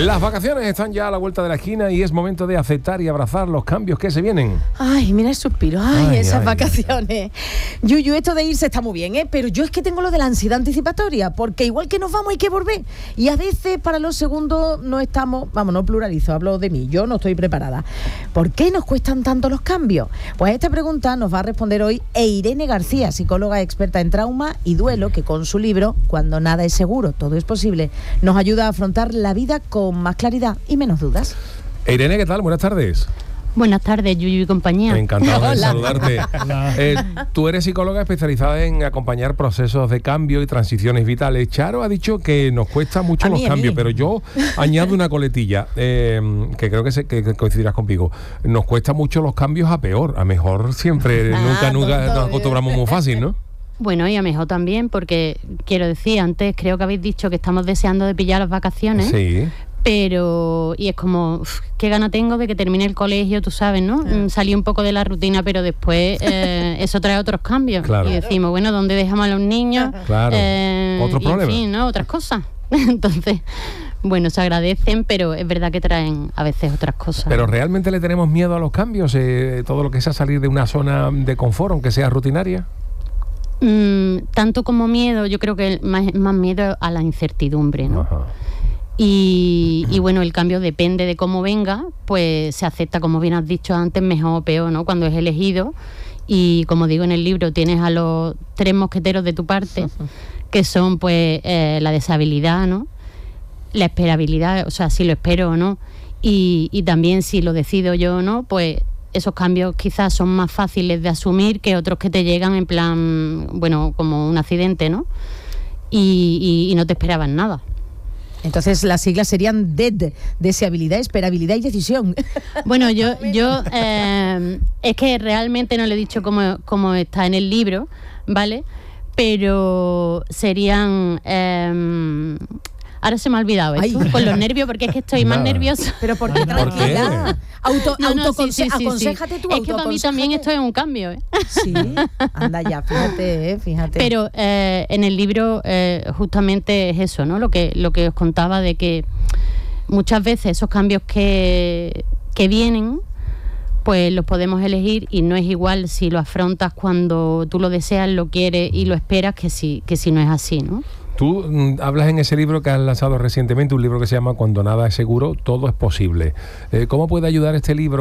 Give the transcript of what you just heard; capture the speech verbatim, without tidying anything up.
Las vacaciones están ya a la vuelta de la esquina y es momento de aceptar y abrazar los cambios que se vienen. Ay, mira el suspiro, ay, Ay, esas ay. vacaciones. Yuyu, esto de irse está muy bien, ¿eh? Pero yo es que tengo lo de la ansiedad anticipatoria, porque igual que nos vamos hay que volver. Y a veces para los segundos no estamos, vamos, no pluralizo, hablo de mí, yo no estoy preparada. ¿Por qué nos cuestan tanto los cambios? Pues a esta pregunta nos va a responder hoy Irene García, psicóloga experta en trauma y duelo, que con su libro Cuando nada es seguro, todo es posible, nos ayuda a afrontar la vida con más claridad y menos dudas. Irene, ¿qué tal? Buenas tardes. Buenas tardes, Yuyu y compañía. Encantado de Hola. saludarte. Eh, tú eres psicóloga especializada en acompañar procesos de cambio y transiciones vitales. Charo ha dicho que nos cuesta mucho A los mí, a cambios, mí. pero yo añado una coletilla, eh, que creo que, se, que, que coincidirás conmigo. Nos cuesta mucho los cambios a peor, a mejor siempre, Ah, nunca, nunca tonto, nos acostumbramos muy fácil, ¿no? Bueno, y a mejor también, porque quiero decir, antes creo que habéis dicho que estamos deseando de pillar las vacaciones. Sí. Pero, y es como, uf, qué gana tengo de que termine el colegio, tú sabes, ¿no? Mm, Salí un poco de la rutina, pero después eh, eso trae otros cambios. Claro. Y decimos, bueno, ¿dónde dejamos a los niños? Claro. Eh, Otro y, problema. En fin, ¿no? Otras cosas. Entonces, bueno, se agradecen, pero es verdad que traen a veces otras cosas. Pero ¿realmente le tenemos miedo a los cambios? Eh, todo lo que sea salir de una zona de confort, aunque sea rutinaria. Mm, tanto como miedo, yo creo que más, más miedo a la incertidumbre, ¿no? Ajá. Y, y bueno, el cambio depende de cómo venga, pues se acepta, como bien has dicho antes, mejor o peor, ¿no? Cuando es elegido. Y como digo en el libro, tienes a los tres mosqueteros de tu parte, que son pues eh, la deshabilidad, ¿no? La esperabilidad, o sea, si lo espero o no. Y, y también si lo decido yo o no, pues esos cambios quizás son más fáciles de asumir que otros que te llegan en plan, bueno, como un accidente, ¿no? Y, y, y no te esperaban nada. Entonces las siglas serían D E D, deseabilidad, esperabilidad y decisión. Bueno, yo, yo eh, es que realmente no le he dicho cómo, cómo está en el libro, ¿vale? Pero serían... Eh, ahora se me ha olvidado esto, Ay. con los nervios, porque es que estoy más Nada. nerviosa. Pero ¿por qué ¿Por tranquila? Auto, No, no, sí, autoconse- sí, sí, sí. aconséjate tú, Es que para mí también autoaconséjate. esto es un cambio, ¿eh? Sí, anda ya, fíjate, eh, fíjate. Pero eh, en el libro eh, justamente es eso, ¿no? Lo que, lo que os contaba de que muchas veces esos cambios que, que vienen, pues los podemos elegir y no es igual si lo afrontas cuando tú lo deseas, lo quieres y lo esperas que si, que si no es así, ¿no? Tú mm, hablas en ese libro que has lanzado recientemente, un libro que se llama Cuando nada es seguro, todo es posible. Eh, ¿Cómo puede ayudar este libro